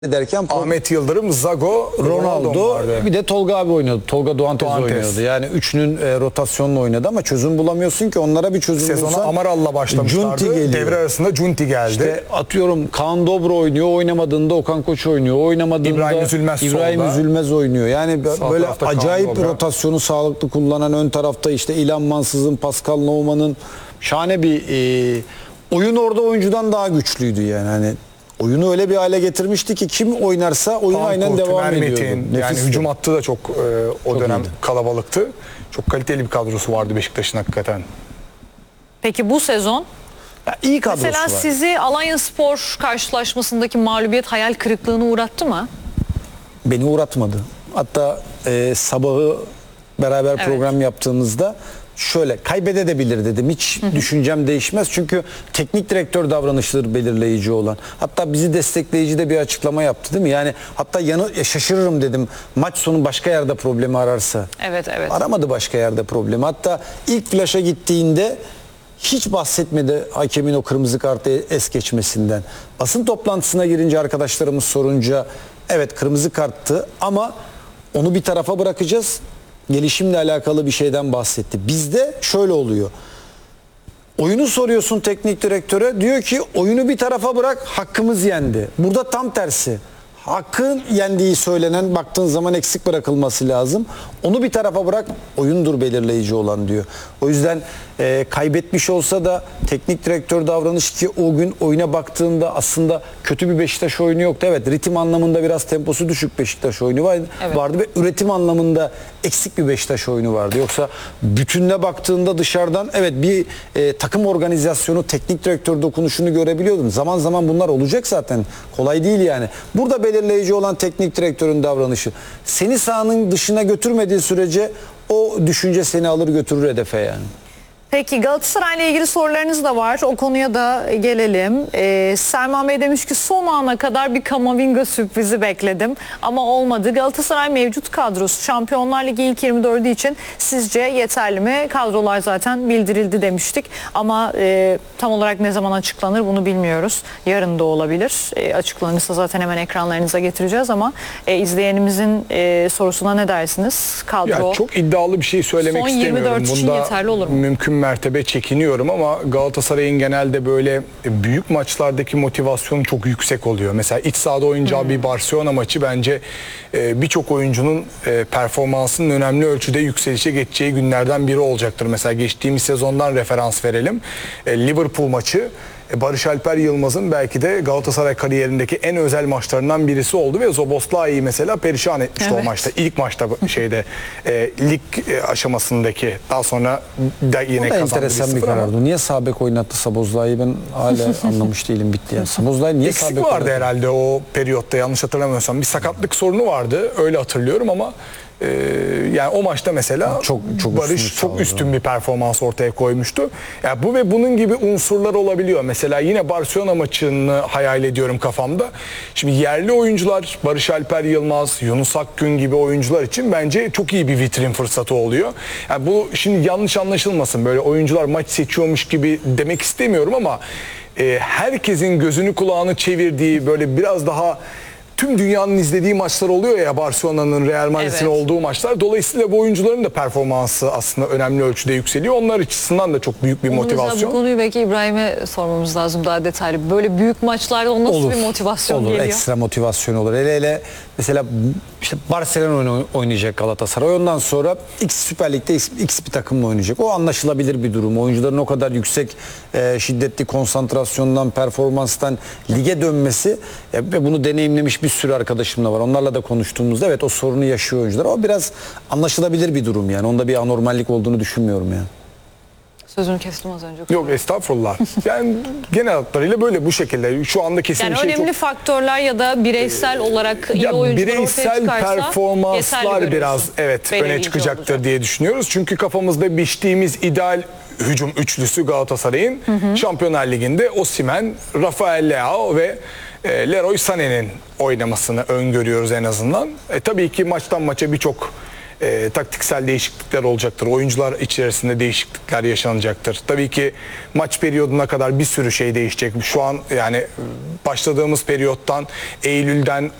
derken Ahmet Yıldırım, Zago, Ronaldo bir de Tolga abi oynuyordu. Tolga Doğantes oynuyordu. Yani üçünün rotasyonla oynadı ama çözüm bulamıyorsun ki onlara bir çözüm bulsan. Sezona Amaral'la başlamışlardı. Devre arasında Cunti geldi. İşte atıyorum Kaan Dobro oynuyor. Oynamadığında Okan Koç oynuyor. Oynamadığında İbrahim Üzülmez oynuyor. Yani böyle acayip rotasyonu sağlıklı kullanan, ön tarafta işte İlhan Mansız'ın, Pascal Nouman'ın şahane bir oyun orada oyuncudan daha güçlüydü yani. Hani oyunu öyle bir hale getirmişti ki kim oynarsa oyun aynen devam ediyordu. Yani hücum hattı da çok o dönem iyiydi. Kalabalıktı. Çok kaliteli bir kadrosu vardı Beşiktaş'ın hakikaten. Peki bu sezon iyi kadrosu mesela var. Sizi Alanyaspor karşılaşmasındaki mağlubiyet hayal kırıklığına uğrattı mı? Beni uğratmadı. Hatta sabahı beraber program yaptığımızda şöyle kaybedebilir dedim. Hiç düşüncem değişmez. Çünkü teknik direktör davranışları belirleyici olan. Hatta bizi destekleyici de bir açıklama yaptı değil mi? Yani hatta şaşırırım dedim. Maç sonu başka yerde problemi ararsa. Evet. Aramadı başka yerde problemi. Hatta ilk flaşa gittiğinde hiç bahsetmedi hakemin o kırmızı kartı es geçmesinden. Basın toplantısına girince arkadaşlarımız sorunca evet kırmızı karttı ama onu bir tarafa bırakacağız. Gelişimle alakalı bir şeyden bahsetti. Bizde şöyle oluyor. Oyunu soruyorsun teknik direktöre. Diyor ki oyunu bir tarafa bırak, hakkımız yendi. Burada tam tersi. Hakkın yendiği söylenen, baktığın zaman eksik bırakılması lazım. Onu bir tarafa bırak, oyundur belirleyici olan diyor. O yüzden kaybetmiş olsa da teknik direktör davranış ki o gün oyuna baktığında aslında kötü bir Beşiktaş oyunu yoktu. Evet, ritim anlamında biraz temposu düşük Beşiktaş oyunu vardı ve üretim anlamında eksik bir Beşiktaş oyunu vardı. Yoksa bütününe baktığında dışarıdan evet bir takım organizasyonu, teknik direktör dokunuşunu görebiliyordun. Zaman zaman bunlar olacak zaten. Kolay değil yani. Burada belirleyici olan teknik direktörün davranışı. Seni sahanın dışına götürmediği sürece o düşünce seni alır götürür hedefe yani. Peki Galatasaray'la ilgili sorularınız da var. O konuya da gelelim. Selman Bey demiş ki son ana kadar bir Kamavinga sürprizi bekledim. Ama olmadı. Galatasaray mevcut kadrosu Şampiyonlar Ligi ilk 24'ü için sizce yeterli mi? Kadrolar zaten bildirildi demiştik. Ama tam olarak ne zaman açıklanır bunu bilmiyoruz. Yarın da olabilir. Açıklanırsa zaten hemen ekranlarınıza getireceğiz ama izleyenimizin sorusuna ne dersiniz? Kadro Ya çok iddialı bir şey söylemek istemiyorum. Son 24 için bunda yeterli olur mu? Mümkün mertebe çekiniyorum ama Galatasaray'ın genelde böyle büyük maçlardaki motivasyonu çok yüksek oluyor. Mesela iç sahada oynayacağı bir Barcelona maçı bence birçok oyuncunun performansının önemli ölçüde yükselişe geçeceği günlerden biri olacaktır. Mesela geçtiğimiz sezondan referans verelim. Liverpool maçı Barış Alper Yılmaz'ın belki de Galatasaray kariyerindeki en özel maçlarından birisi oldu ve Szoboszlai'yi mesela perişan etmişti o maçta. İlk maçta lig aşamasındaki, daha sonra da yine kazandı. Enteresan bir karardı. Niye sağ bek oynattı Szoboszlai'yi ben hala anlamış değilim bitti yani. Szoboszlai niye sağ bek eksik vardı herhalde o periyotta, yanlış hatırlamıyorsam. Bir sakatlık sorunu vardı öyle hatırlıyorum ama yani o maçta mesela çok Barış çok üstün bir performans ortaya koymuştu. Yani bu ve bunun gibi unsurlar olabiliyor. Mesela yine Barcelona maçını hayal ediyorum kafamda. Şimdi yerli oyuncular Barış Alper Yılmaz, Yunus Akgün gibi oyuncular için bence çok iyi bir vitrin fırsatı oluyor. Yani bu şimdi yanlış anlaşılmasın. Böyle oyuncular maç seçiyormuş gibi demek istemiyorum ama herkesin gözünü kulağını çevirdiği böyle biraz daha tüm dünyanın izlediği maçlar oluyor ya, Barcelona'nın, Real Madrid'in olduğu maçlar. Dolayısıyla bu oyuncuların da performansı aslında önemli ölçüde yükseliyor. Onlar açısından da çok büyük bir motivasyon. Bu konuyu belki İbrahim'e sormamız lazım daha detaylı. Böyle büyük maçlarda o nasıl bir motivasyon geliyor? Ekstra motivasyon olur. Hele mesela işte Barcelona oynayacak Galatasaray. Ondan sonra X Süper Lig'de X bir takımla oynayacak. O anlaşılabilir bir durum. Oyuncuların o kadar yüksek şiddetli konsantrasyondan, performanstan lige dönmesi ve bunu deneyimlemiş bir sürü arkadaşım da var. Onlarla da konuştuğumuzda evet o sorunu yaşıyor oyuncular. O biraz anlaşılabilir bir durum yani. Onda bir anormallik olduğunu düşünmüyorum yani. Sözünü kestim az önce. Yok estağfurullah. Yani genel hatlarıyla böyle bu şekilde. Şu anda kesin yani bir şey önemli faktörler ya da bireysel olarak iyi oyuncular ortaya çıkarsa performanslar biraz öne çıkacaktır diye düşünüyoruz. Çünkü kafamızda biçtiğimiz ideal hücum üçlüsü Galatasaray'ın Şampiyonlar Ligi'nde Osimhen, Rafael Leao ve Leroy Sané'nin oynamasını öngörüyoruz en azından. Tabii ki maçtan maça birçok taktiksel değişiklikler olacaktır. Oyuncular içerisinde değişiklikler yaşanacaktır. Tabii ki maç periyoduna kadar bir sürü şey değişecek. Şu an yani başladığımız periyottan Eylül'den